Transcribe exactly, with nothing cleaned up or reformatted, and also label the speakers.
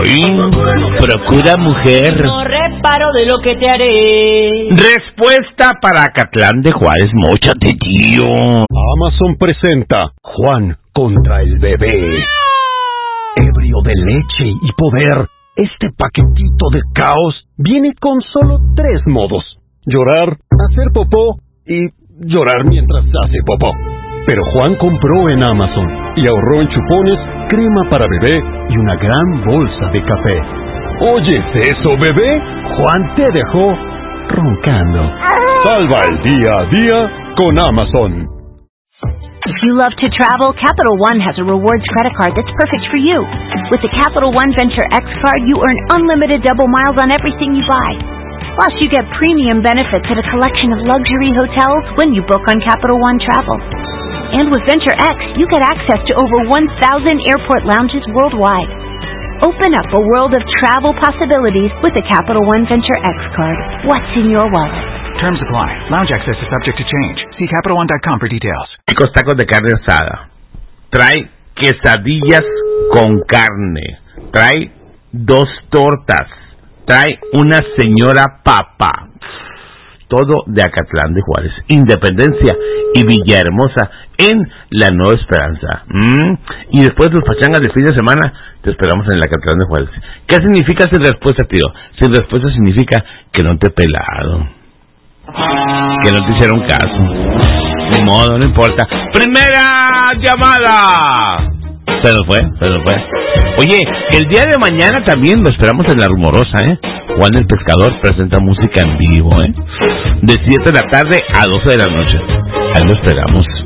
Speaker 1: Ay, procura mujer.
Speaker 2: No reparo de lo que te haré.
Speaker 1: Respuesta para Acatlán de Juárez, móchate, tío.
Speaker 3: Amazon presenta Juan contra el bebé. Ebrio de leche y poder, este paquetito de caos viene con solo tres modos: llorar, hacer popó y llorar mientras hace popó. Pero Juan compró en Amazon y ahorró en chupones, crema para bebé y una gran bolsa de café. ¿Oyes eso, bebé? Juan te dejó roncando. Salva el día a día con Amazon.
Speaker 4: If you love to travel, Capital One has a rewards credit card that's perfect for you. With the Capital One Venture X card, you earn unlimited double miles on everything you buy. Plus, you get premium benefits at a collection of luxury hotels when you book on Capital One Travel. And with Venture X, you get access to over one thousand airport lounges worldwide. Open up a world of travel possibilities with the Capital One Venture X card. What's in your wallet?
Speaker 5: Terms apply. Lounge access is subject to change. See Capital One dot com for details.
Speaker 1: Ricos tacos de carne asada. Trae quesadillas con carne. Trae dos tortas. Trae una señora papa. Todo de Acatlán de Juárez, Independencia y Villahermosa en la Nueva Esperanza. ¿Mm? Y después de los pachangas de fin de semana, te esperamos en el Acatlán de Juárez. ¿Qué significa sin respuesta, tío? Sin respuesta significa que no te he pelado, que no te hicieron caso. Ni modo, no importa. ¡Primera llamada! Se nos fue, se nos fue. Oye, el día de mañana también lo esperamos en La Rumorosa, ¿eh? Juan el Pescador presenta música en vivo, ¿eh? De siete de la tarde a doce de la noche. Ahí lo esperamos.